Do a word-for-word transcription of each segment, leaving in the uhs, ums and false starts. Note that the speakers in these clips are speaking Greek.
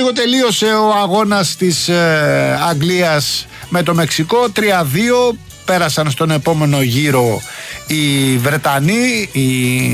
λίγο τελείωσε ο αγώνας της ε, Αγγλίας με το Μεξικό. τρία δύο. Πέρασαν στον επόμενο γύρο οι Βρετανοί, οι,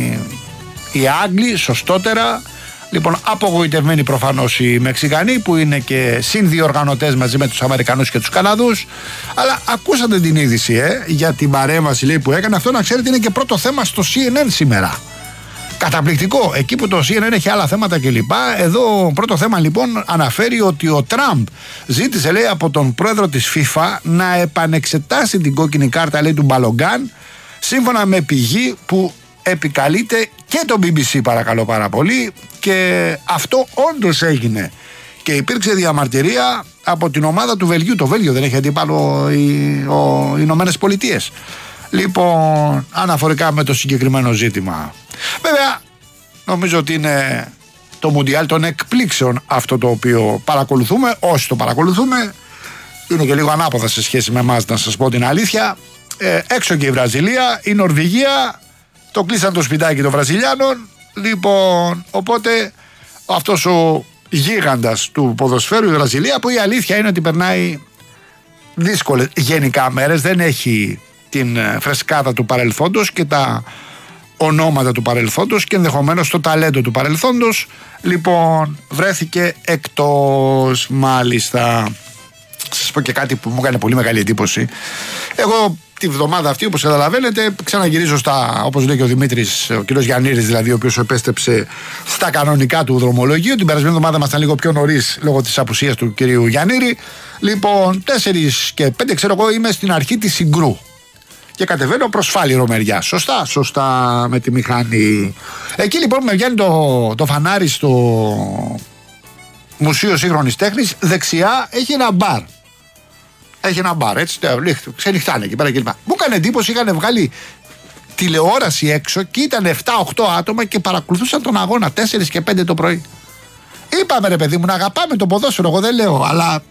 οι Άγγλοι, σωστότερα. Λοιπόν, απογοητευμένοι προφανώς οι Μεξικανοί, που είναι και συνδιοργανωτές μαζί με τους Αμερικανούς και τους Καναδούς. Αλλά ακούσατε την είδηση ε, για την παρέμβαση, λέει, που έκανε. Αυτό, να ξέρετε, είναι και πρώτο θέμα στο σι εν εν σήμερα. Καταπληκτικό. Εκεί που το σι εν εν έχει άλλα θέματα κλπ. Εδώ πρώτο θέμα λοιπόν αναφέρει ότι ο Τραμπ ζήτησε, λέει, από τον πρόεδρο της FIFA να επανεξετάσει την κόκκινη κάρτα, λέει, του Μπαλογκάν, σύμφωνα με πηγή που επικαλείται και το μπι μπι σι, παρακαλώ πάρα πολύ, και αυτό όντως έγινε. Και υπήρξε διαμαρτυρία από την ομάδα του Βελγίου. Το Βέλγιο δεν έχει αντίπαλο οι, οι Ηνωμένες Πολιτείες. Λοιπόν, αναφορικά με το συγκεκριμένο ζήτημα. Βέβαια, νομίζω ότι είναι το Μουντιάλ των εκπλήξεων αυτό το οποίο παρακολουθούμε. Όσοι το παρακολουθούμε, είναι και λίγο ανάποδα σε σχέση με εμάς, να σας πω την αλήθεια. Ε, έξω και η Βραζιλία, η Νορβηγία, το κλείσαν το σπιτάκι των Βραζιλιάνων. Λοιπόν, οπότε αυτός ο γίγαντας του ποδοσφαίρου, η Βραζιλία, που η αλήθεια είναι ότι περνάει δύσκολες γενικά μέρες, δεν έχει την φρεσκάδα του παρελθόντος και τα ονόματα του παρελθόντος και ενδεχομένως το ταλέντο του παρελθόντος. Λοιπόν, βρέθηκε εκτός, μάλιστα. Σας πω και κάτι που μου έκανε πολύ μεγάλη εντύπωση. Εγώ τη βδομάδα αυτή, όπως καταλαβαίνετε, ξαναγυρίζω στα, όπως λέει και ο Δημήτρης, ο κ. Γιαννήρης δηλαδή, ο οποίος επέστρεψε στα κανονικά του δρομολογίου. Την περασμένη εβδομάδα ήμασταν λίγο πιο νωρίς λόγω της απουσίας του κ. Γιαννήρη. Λοιπόν, τέσσερις και πέντε, ξέρω εγώ, είμαι στην αρχή της Συγκρού. Και κατεβαίνω προς Φάληρο μεριά. Σωστά, σωστά, με τη μηχανή. Εκεί λοιπόν με βγαίνει το, το φανάρι στο Μουσείο Σύγχρονης Τέχνης. Δεξιά έχει ένα μπαρ. Έχει ένα μπαρ, έτσι. Ξενυχτάνε εκεί πέρα κλπ. Μου έκανε εντύπωση, είχαν βγάλει τηλεόραση έξω και ήταν επτά οκτώ άτομα και παρακολουθούσαν τον αγώνα τέσσερα και πέντε το πρωί. Είπαμε, ρε παιδί μου, να αγαπάμε το ποδόσφαιρο. Εγώ δεν λέω, αλλά.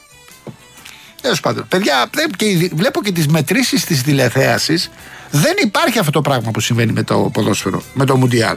Τέλος πάντων, παιδιά, και βλέπω και τις μετρήσεις της τηλεθέασης. Δεν υπάρχει αυτό το πράγμα που συμβαίνει με το ποδόσφαιρο, με το Μουντιάλ.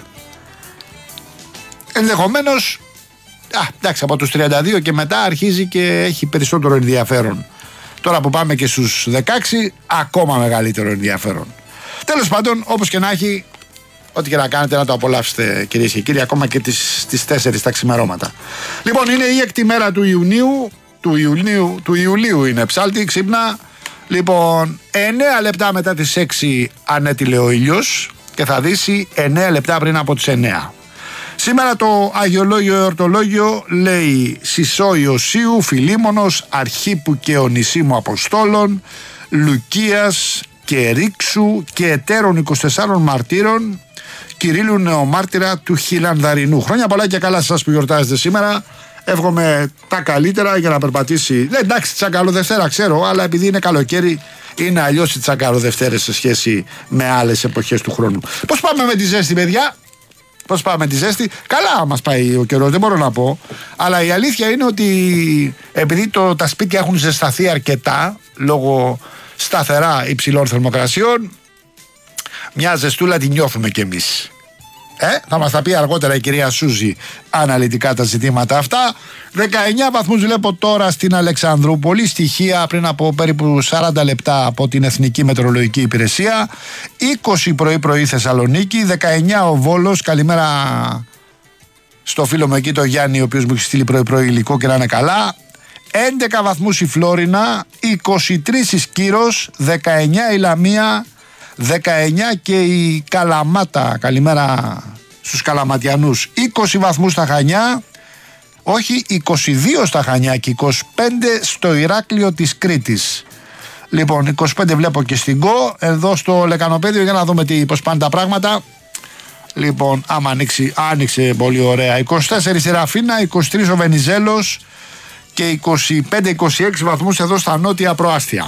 Ενδεχομένως, α, εντάξει, από τους τριάντα δύο και μετά αρχίζει και έχει περισσότερο ενδιαφέρον. Τώρα που πάμε και στους δεκαέξι, ακόμα μεγαλύτερο ενδιαφέρον. Τέλος πάντων, όπως και να έχει, ό,τι και να κάνετε, να το απολαύσετε, κυρίες και κύριοι, ακόμα και τις, τις τέσσερις τα ξημερώματα. Λοιπόν, είναι η έκτη μέρα του Ιουνίου. Του Ιουλίου, του Ιουλίου είναι ψάλτη, ξύπνα. Λοιπόν, εννέα λεπτά μετά τις έξι ανέτειλε ο ήλιος και θα δύσει εννέα λεπτά πριν από τις εννέα. Σήμερα το Αγιολόγιο Εορτολόγιο λέει Σισό Ιωσίου, Φιλίμωνος, Αρχίπου και Ονησίμου Αποστόλων, Λουκίας και Ρίξου και Ετέρων είκοσι τεσσάρων Μαρτύρων, Κυρίλου Νεομάρτυρα του Χιλανδαρινού. Χρόνια πολλά και καλά σας που γιορτάζετε σήμερα. Εύχομαι τα καλύτερα για να περπατήσει. Ναι, εντάξει, Τσακαλοδευτέρα ξέρω, αλλά επειδή είναι καλοκαίρι, είναι αλλιώς οι Τσακαλοδευτέρες σε σχέση με άλλες εποχές του χρόνου. Πώς πάμε με τη ζέστη, παιδιά? Πώς πάμε με τη ζέστη? Καλά μας πάει ο καιρός, δεν μπορώ να πω. Αλλά η αλήθεια είναι ότι επειδή το, τα σπίτια έχουν ζεσταθεί αρκετά λόγω σταθερά υψηλών θερμοκρασιών, μια ζεστούλα τη νιώθουμε κι εμείς. Ε, θα μας τα πει αργότερα η κυρία Σούζη αναλυτικά τα ζητήματα αυτά. δεκαεννέα βαθμούς βλέπω τώρα στην Αλεξανδρούπολη, στοιχεία πριν από περίπου σαράντα λεπτά από την Εθνική Μετεωρολογική Υπηρεσία. είκοσι πρωί-πρωί Θεσσαλονίκη, δεκαεννέα ο Βόλος. Καλημέρα στο φίλο μου εκεί, το Γιάννη, ο οποίος μου έχει στείλει πρωί-πρωί υλικό και να είναι καλά. έντεκα βαθμούς η Φλόρινα, είκοσι τρεις η Σκύρος, δεκαεννέα η Λαμία, δεκαεννέα και η Καλαμάτα. Καλημέρα στους Καλαματιανούς. είκοσι βαθμούς στα Χανιά, όχι, είκοσι δύο στα Χανιά και είκοσι πέντε στο Ηράκλειο της Κρήτης. Λοιπόν, είκοσι πέντε βλέπω και στην Κο, εδώ στο Λεκανοπέδιο, για να δούμε τι, πώς πάνε τα πράγματα. Λοιπόν, άμα ανοίξει, άνοιξε πολύ ωραία. είκοσι τέσσερα στη Ραφίνα, είκοσι τρεις ο Βενιζέλος και είκοσι πέντε είκοσι έξι βαθμούς εδώ στα νότια προάστια.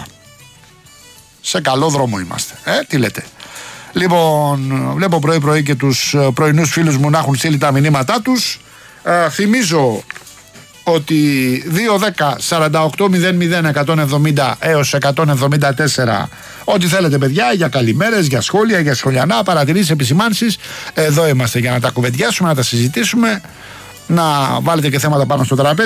Σε καλό δρόμο είμαστε. Ε, τι λέτε? Λοιπόν, βλέπω πρωί-πρωί και τους πρωινούς φίλους μου να έχουν στείλει τα μηνύματά τους. Ε, θυμίζω ότι δύο δέκα σαράντα οκτώ μηδέν μηδέν εκατόν εβδομήντα έως εκατόν εβδομήντα τέσσερα. Ό,τι θέλετε, παιδιά, για καλημέρες, για σχόλια, για σχολιανά, παρατηρήσεις, επισημάνσεις. Εδώ είμαστε για να τα κουβεντιάσουμε, να τα συζητήσουμε, να βάλετε και θέματα πάνω στο τραπέζι.